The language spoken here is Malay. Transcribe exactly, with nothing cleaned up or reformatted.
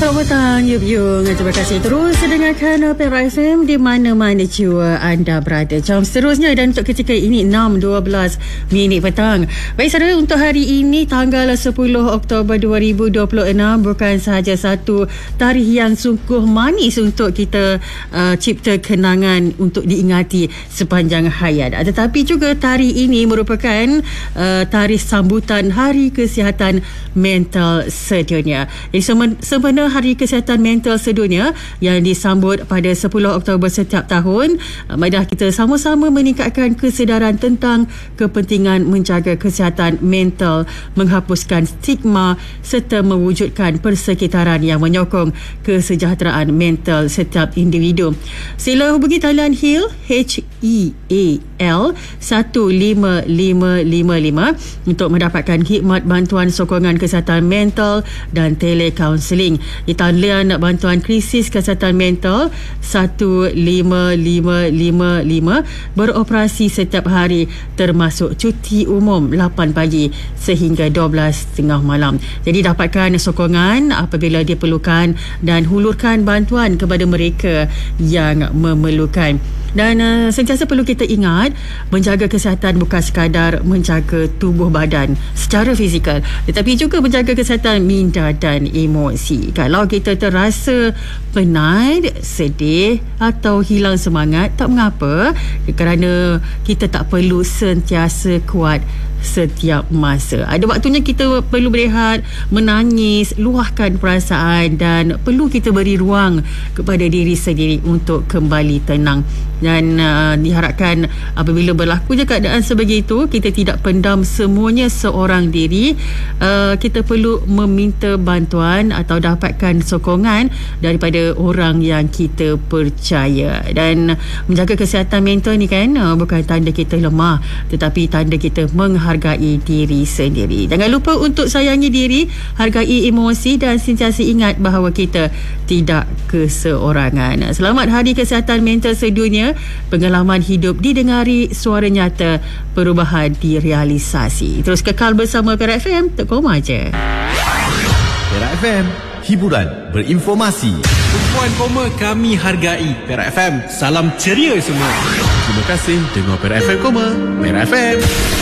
Selamat petang, Yup Yung. Terima kasih terus dengarkan Perak F M di mana-mana jua anda berada. Jam seterusnya dan untuk ketika ini enam dua belas minit petang. Baik saudara, untuk hari ini tanggal sepuluh Oktober dua ribu dua puluh enam bukan sahaja satu tarikh yang sungguh manis untuk kita uh, cipta kenangan untuk diingati sepanjang hayat. Tetapi juga tarikh ini merupakan uh, tarikh sambutan Hari Kesihatan Mental Sedunia. Jadi sempena Hari Kesihatan Mental Sedunia yang disambut pada sepuluh Oktober setiap tahun, marilah kita sama-sama meningkatkan kesedaran tentang kepentingan menjaga kesihatan mental, menghapuskan stigma serta mewujudkan persekitaran yang menyokong kesejahteraan mental setiap individu. Sila hubungi talian Heal H E A L satu lima lima lima lima untuk mendapatkan khidmat bantuan sokongan kesihatan mental dan telecounselling. Di talian bantuan krisis kesihatan mental satu lima lima lima lima beroperasi setiap hari termasuk cuti umum lapan pagi sehingga dua belas tiga puluh malam. Jadi dapatkan sokongan apabila diperlukan dan hulurkan bantuan kepada mereka yang memerlukan. Dan uh, sentiasa perlu kita ingat, menjaga kesihatan bukan sekadar menjaga tubuh badan secara fizikal, tetapi juga menjaga kesihatan minda dan emosi. Kalau kita terasa penat, sedih atau hilang semangat, tak mengapa, kerana kita tak perlu sentiasa kuat setiap masa. Ada waktunya kita perlu berehat, menangis, luahkan perasaan dan perlu kita beri ruang kepada diri sendiri untuk kembali tenang. Dan uh, diharapkan apabila berlakunya keadaan sebegitu, kita tidak pendam semuanya seorang diri. Uh, kita perlu meminta bantuan atau dapatkan sokongan daripada orang yang kita percaya. Dan menjaga kesihatan mental ni kan uh, bukan tanda kita lemah, tetapi tanda kita menghargai diri sendiri. Jangan lupa untuk sayangi diri, hargai emosi dan sentiasa ingat bahawa kita tidak keseorangan. Selamat Hari Kesihatan Mental Sedunia. Pengalaman hidup didengari, suara nyata, perubahan direalisasi. Terus kekal bersama Perak F M, tak koma je. Perak F M, hiburan berinformasi. Tumpuan koma kami hargai. Perak F M, salam ceria semua. Terima kasih dengar Perak F M, Perak F M.